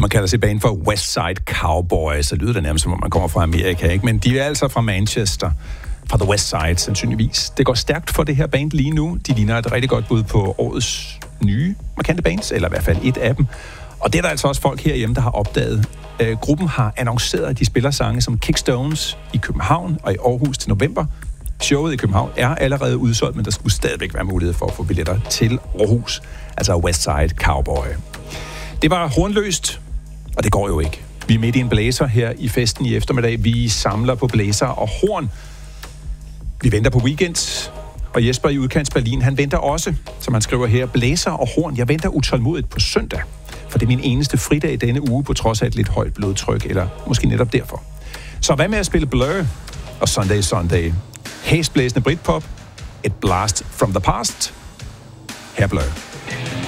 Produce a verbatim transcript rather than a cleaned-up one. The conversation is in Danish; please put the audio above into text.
man kalder sig band for Westside Cowboys, så lyder det nærmest, som om man kommer fra Amerika, ikke? Men de er altså fra Manchester, fra The West Side, sandsynligvis. Det går stærkt for det her band lige nu. De ligner et rigtig godt bud på årets nye markante bands, eller i hvert fald et af dem. Og det er der altså også folk herhjemme, der har opdaget. Øh, gruppen har annonceret, at de spiller sange som Kickstones i København og i Aarhus til november. Showet i København er allerede udsolgt, men der skulle stadigvæk være mulighed for at få billetter til Aarhus, altså Westside Cowboy. Det var hornløst, og det går jo ikke. Vi er midt i en blæser her i festen i eftermiddag. Vi samler på blæser og horn. Vi venter på weekend, og Jesper i Udkants Berlin, han venter også, som han skriver her, blæser og horn. Jeg venter utålmodigt på søndag, for det er min eneste fridag denne uge, på trods af et lidt højt blodtryk, eller måske netop derfor. Så hvad med at spille Blur og Sunday Sunday? Hæsblæsende Britpop, et blast from the past. Her Blur.